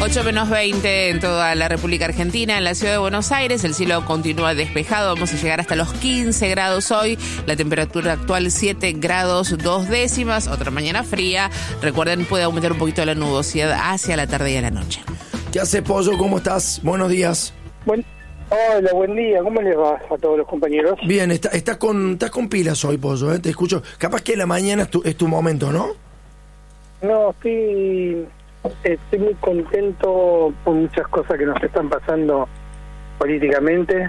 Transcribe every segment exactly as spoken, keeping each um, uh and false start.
ocho menos veinte en toda la República Argentina. En la ciudad de Buenos Aires el cielo continúa despejado. Vamos a llegar hasta los quince grados hoy. La temperatura actual siete grados dos décimas. Otra mañana fría. Recuerden, puede aumentar un poquito la nubosidad hacia la tarde y a la noche. ¿Qué hace, Pollo? ¿Cómo estás? Buenos días. Buen, hola, buen día. ¿Cómo les va a todos los compañeros? Bien, está, estás con estás con pilas hoy, Pollo, ¿eh? Te escucho. Capaz que la mañana es tu, es tu momento, ¿no? No, estoy, estoy muy contento por muchas cosas que nos están pasando políticamente.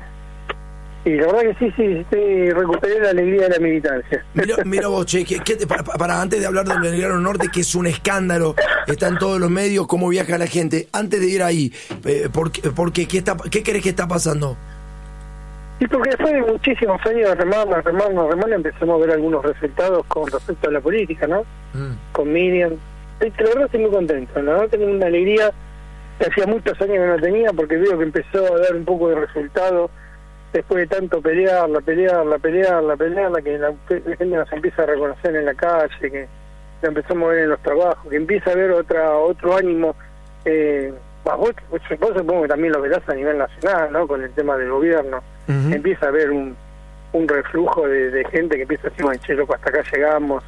Y la verdad que sí, sí, estoy, recuperé la alegría de la militancia. Mira, mira vos, che, ¿qué, qué te, para, para antes de hablar del Belgrano Norte, que es un escándalo, está en todos los medios, cómo viaja la gente, antes de ir ahí, eh, ¿por, qué, por qué, qué, está, ¿qué crees que está pasando? Y porque después de muchísimos años de remarnos, remarnos, remarnos, empezamos a ver algunos resultados con respecto a la política, ¿no? Mm. Con Miriam. Y la verdad estoy muy contento, ¿no? Tengo una alegría que hacía muchos años que no tenía, porque veo que empezó a dar un poco de resultado después de tanto pelearla, pelearla, pelearla, pelearla, que la, la gente nos empieza a reconocer en la calle, que la empezamos a ver en los trabajos, que empieza a ver otra otro ánimo. Eh, vos, vos supongo que también lo verás a nivel nacional, ¿no? Con el tema del gobierno. Uh-huh. Empieza a haber un, un reflujo de, de gente que empieza a decir, bueno, che, loco, hasta acá llegamos.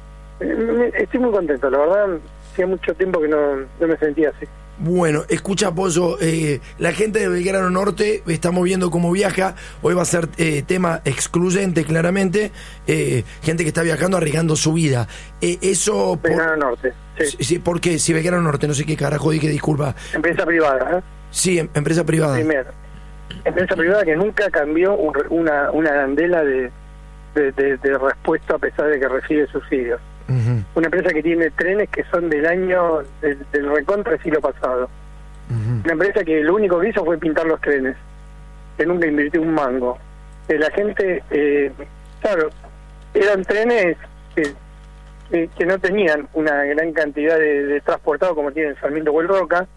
Eh, estoy muy contento, la verdad, hacía mucho tiempo que no, no me sentía así. Bueno, escucha, Pollo, eh, la gente de Belgrano Norte, estamos viendo cómo viaja, hoy va a ser eh, tema excluyente, claramente, eh, gente que está viajando arriesgando su vida. Eh, eso... Belgrano por, Norte, sí. sí. ¿Por qué? Si Belgrano Norte, no sé qué carajo dije, disculpa. Empresa privada, ¿eh? Sí, em, empresa privada. Primero, empresa privada que nunca cambió un, una, una arandela de, de, de, de respuesta a pesar de que recibe subsidios. Uh-huh. Una empresa que tiene trenes que son del año del, del recontra del siglo pasado. Uh-huh. Una empresa que lo único que hizo fue pintar los trenes, que nunca invirtió un mango. Eh, la gente, eh, claro, eran trenes que, que, que no tenían una gran cantidad de, de transportado como tienen Sarmiento o el Roca,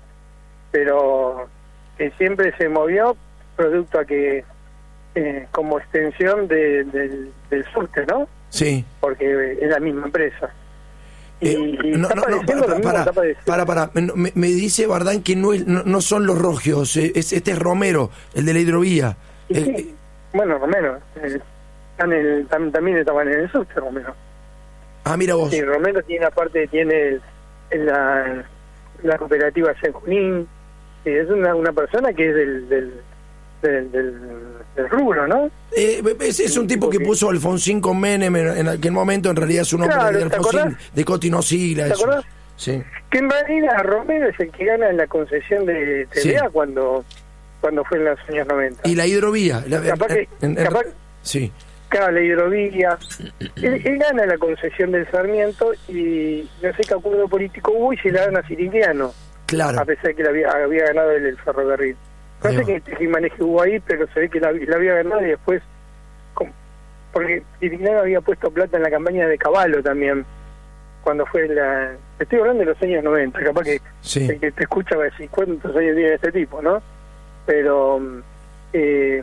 pero que siempre se movió producto a que eh, como extensión de, de, del surte, ¿no? Sí. Porque es la misma empresa. Y, eh, y no, está no, no, para, para, para, para, me, me dice Bardán que no, es, no, no son los Rogios, es, este es Romero, el de la hidrovía. Sí, eh, sí. Bueno, Romero, eh, están en, tam, también estaban en el sur, Romero. Ah, mira vos. Sí, Romero tiene, aparte, tiene el, la, la cooperativa San Junín, sí, es una, una persona que es del... del Del, del, del rubro, ¿no? Eh, es, es un tipo que puso Alfonsín con Menem en, en aquel momento, en realidad es un hombre claro, de Alfonsín, de Coti no sigla. ¿Te acordás? Sí. Que en realidad Romero es el que gana la concesión de T V A sí. cuando cuando fue en los años noventa. Y la hidrovía. La, capaz que, en, en, capaz, sí. Claro, la hidrovía. él, él gana la concesión del Sarmiento y no sé qué acuerdo político hubo y se la gana a Sirigliano. Claro. A pesar de que la había, había ganado el, el ferrocarril. No sé qué, qué manejo hubo ahí, pero se ve que la, la había ganado y después... Con, porque Sirigliano había puesto plata en la campaña de Caballo también, cuando fue la... Estoy hablando de los años noventa, capaz que sí. El que te escucha va a decir cuántos años tiene este tipo, ¿no? Pero eh,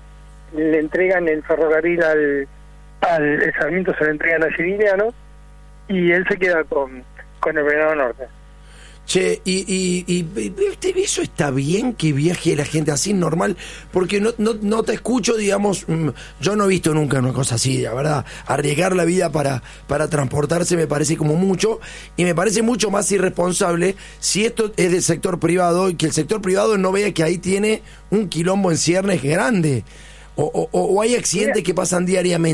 le entregan el ferrocarril al... al el Sarmiento se lo entregan a Sirigliano y él se queda con, con el Belgrano Norte. Che, y, y, y eso está bien que viaje la gente así, normal, porque no, no, no te escucho, digamos, yo no he visto nunca una cosa así, la verdad, arriesgar la vida para, para transportarse me parece como mucho, y me parece mucho más irresponsable si esto es del sector privado, y que el sector privado no vea que ahí tiene un quilombo en ciernes grande, o, o, o hay accidentes que pasan diariamente.